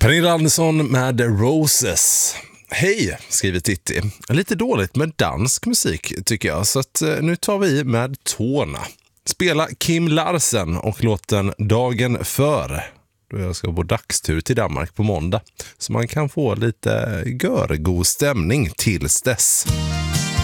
Pernilla Andersson med Roses. Hej, skriver Titti. Lite dåligt med dansk musik tycker jag, så att nu tar vi med tårna. Spela Kim Larsen och låten Dagen för. Då jag ska på dagstur till Danmark på måndag. Så man kan få lite görgod stämning tills dess.